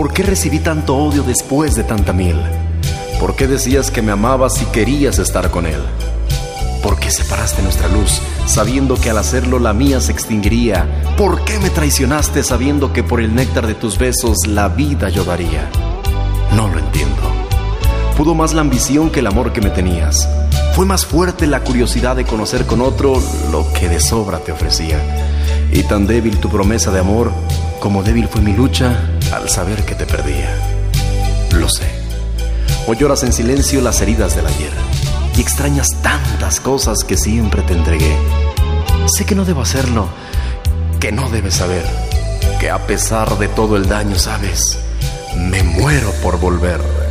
¿Por qué recibí tanto odio después de tanta miel? ¿Por qué decías que me amabas y querías estar con él? ¿Por qué separaste nuestra luz, sabiendo que al hacerlo la mía se extinguiría? ¿Por qué me traicionaste sabiendo que por el néctar de tus besos la vida yo daría? No lo entiendo. Pudo más la ambición que el amor que me tenías. Fue más fuerte la curiosidad de conocer con otro lo que de sobra te ofrecía. Y tan débil tu promesa de amor como débil fue mi lucha al saber que te perdía. Lo sé. Hoy lloras en silencio las heridas del ayer y extrañas tantas cosas que siempre te entregué. Sé que no debo hacerlo, que no debes saber, que a pesar de todo el daño, sabes, me muero por volver